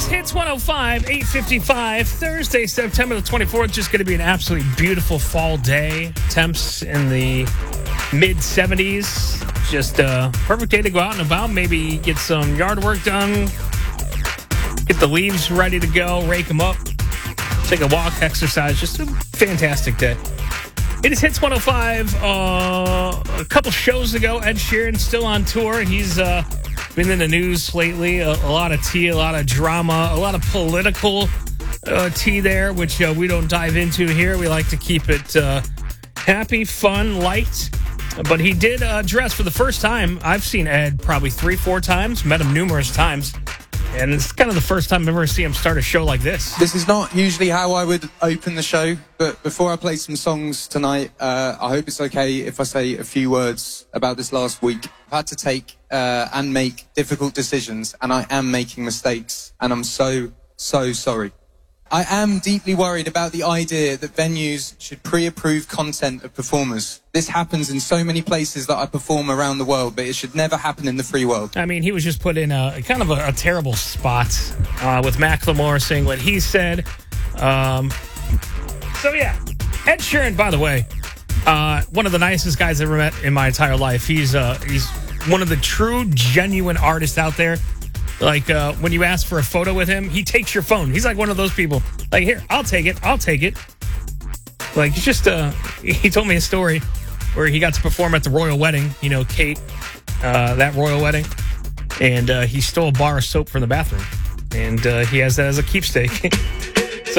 is Hits 105, 8:55, Thursday, September the 24th. Just going to be an absolutely beautiful fall day. Temps in the mid-70s. Just a perfect day to go out and about. Maybe get some yard work done. Get the leaves ready to go. Rake them up. Take a walk, exercise. Just a fantastic day. It is Hits 105. A couple shows ago, Ed Sheeran still on tour. He's been in the news lately. A lot of tea, a lot of drama, a lot of political tea there, which we don't dive into here. We like to keep it happy, fun, light. But he did address for the first time. I've seen Ed probably 3-4 times, met him numerous times. And it's kind of the first time I've ever seen him start a show like this. This is not usually how I would open the show, but before I play some songs tonight, I hope it's okay if I say a few words about this last week. I've had to take and make difficult decisions, and I am making mistakes, and I'm so sorry. I am deeply worried about the idea that venues should pre-approve content of performers. This happens in so many places that I perform around the world, but it should never happen in the free world. I mean, he was just put in a kind of a terrible spot with Macklemore saying what he said. So, yeah. Ed Sheeran, by the way, one of the nicest guys I've ever met in my entire life. He's one of the true, genuine artists out there. Like, when you ask for a photo with him, he takes your phone. He's like one of those people. Like, here, I'll take it. Like, he's just, he told me a story where he got to perform at the royal wedding. You know, Kate, that royal wedding. And he stole a bar of soap from the bathroom. And he has that as a keepsake.